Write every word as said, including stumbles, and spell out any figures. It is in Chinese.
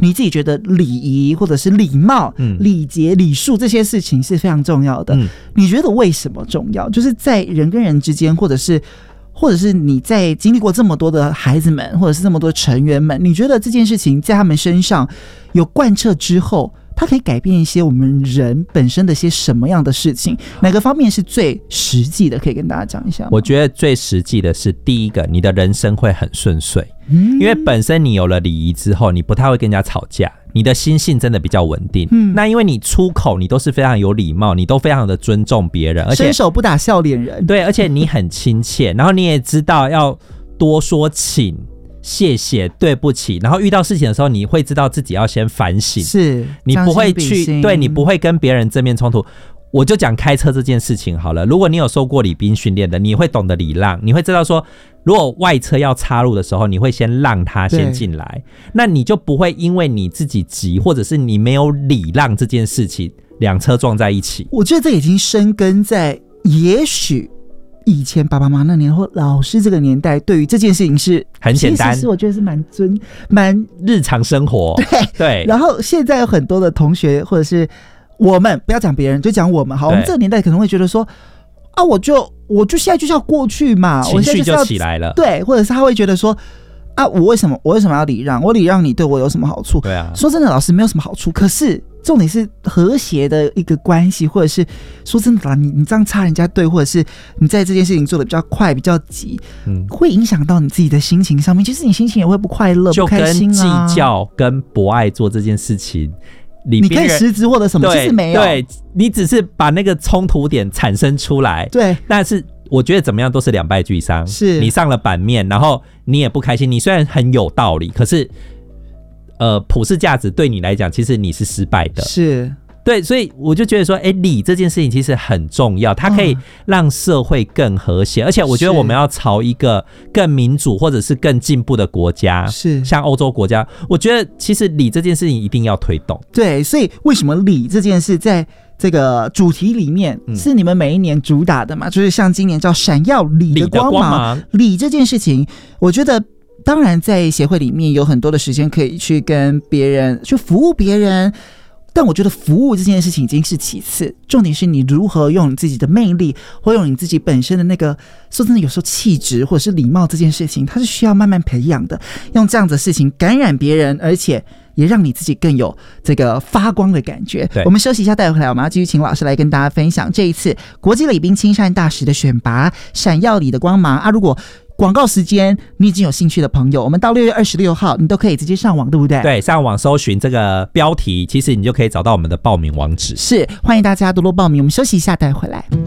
你自己觉得礼仪或者是礼貌、嗯、礼节、礼数这些事情是非常重要的、嗯、你觉得为什么重要？就是在人跟人之间，或者是或者是你在经历过这么多的孩子们，或者是这么多成员们，你觉得这件事情在他们身上有贯彻之后，它可以改变一些我们人本身的些什么样的事情？哪个方面是最实际的？可以跟大家讲一下吗？ 我觉得最实际的是第一个，你的人生会很顺遂、嗯、因为本身你有了礼仪之后，你不太会跟人家吵架，你的心性真的比较稳定、嗯、那因为你出口你都是非常有礼貌，你都非常的尊重别人，而且伸手不打笑脸人， 对，而且你很亲切，然后你也知道要多说请谢谢对不起，然后遇到事情的时候你会知道自己要先反省， 是你不会去，对，你不会跟别人正面冲突。我就讲开车这件事情好了，如果你有受过礼宾训练的，你会懂得礼让，你会知道说如果外车要插入的时候，你会先让他先进来，那你就不会因为你自己急或者是你没有礼让这件事情两车撞在一起。 我觉得这已经深耕在也许以前爸爸妈妈那年或老师这个年代对于这件事情是很简单， 其实我觉得是蛮尊蛮日常生活， 对对。 然后现在有很多的同学或者是我们，不要讲别人就讲我们好，我们这个年代可能会觉得说啊，我就我就现在就是要过去嘛， 情绪就起来了， 对，或者是他会觉得说啊，我为什么我为什么要礼让？我礼让你对我有什么好处？ 对啊， 说真的，老师没有什么好处，可是重点是和谐的一个关系，或者是说真的啦，你你这样插人家队，或者是你在这件事情做的比较快、比较急，嗯，会影响到你自己的心情上面，其实你心情也会不快乐、不开心啊。 就跟计较、跟不爱做这件事情。 你可以实质获得什么？其实没有， 对，你只是把那个冲突点产生出来， 对。 但是我觉得怎么样都是两败俱伤， 是你上了版面，然后你也不开心。你虽然很有道理，可是呃，普世价值对你来讲，其实你是失败的， 是。 对，所以我就觉得说，哎，礼这件事情其实很重要，它可以让社会更和谐，嗯、而且我觉得我们要朝一个更民主或者是更进步的国家， 是像欧洲国家，我觉得其实礼这件事情一定要推动。 对，所以为什么礼这件事在这个主题里面是你们每一年主打的嘛？嗯、就是像今年叫闪耀礼的光芒，礼这件事情，我觉得。当然在协会里面有很多的时间可以去跟别人去服务别人，但我觉得服务这件事情已经是其次，重点是你如何用你自己的魅力，或用你自己本身的那个，说真的有时候气质或者是礼貌这件事情，它是需要慢慢培养的，用这样的事情感染别人，而且也让你自己更有这个发光的感觉。我们休息一下，待会回来我们要继续请老师来跟大家分享这一次国际礼宾亲善大使的选拔，闪耀礼的光芒啊！如果广告时间，你已经有兴趣的朋友，我们到六月二十六号，你都可以直接上网，对不对？ 对，上网搜寻这个标题，其实你就可以找到我们的报名网址。 是，欢迎大家多多报名。我们休息一下，待会回来。